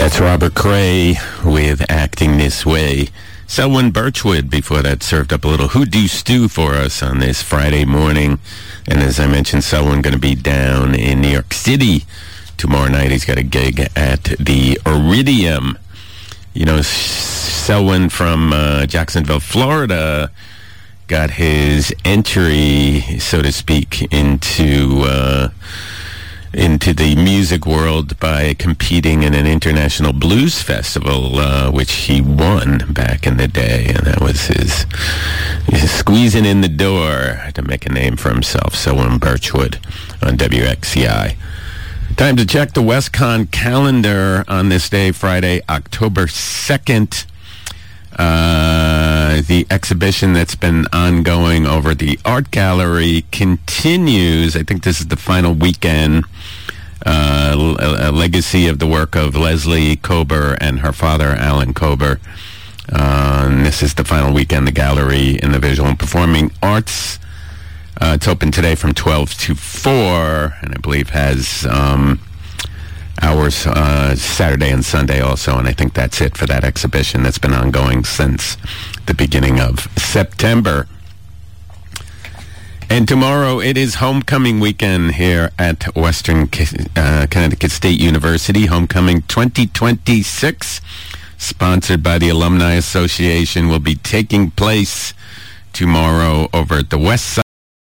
That's Robert Cray with Acting This Way. Selwyn Birchwood before that served up a little hoodoo stew for us on this Friday morning. And as I mentioned, Selwyn going to be down in New York City tomorrow night. He's got a gig at the Iridium. You know, Selwyn from Jacksonville, Florida, got his entry, so to speak, into the music world by competing in an international blues festival, which he won back in the day, and that was his squeezing in the door to make a name for himself. Selwyn Birchwood on WXCI. Time to check the WestCon calendar on this day, Friday, October 2nd. The exhibition that's been ongoing over at the Art Gallery continues. I think this is the final weekend. A legacy of the work of Leslie Kober and her father, Alan Kober. And this is the final weekend, the gallery in the Visual and Performing Arts. It's open today from 12 to 4, and I believe has hours Saturday and Sunday also, and I think that's it for that exhibition that's been ongoing since the beginning of September. And tomorrow it is homecoming weekend here at Western Connecticut State University. Homecoming 2026, sponsored by the Alumni Association, will be taking place tomorrow over at the West Side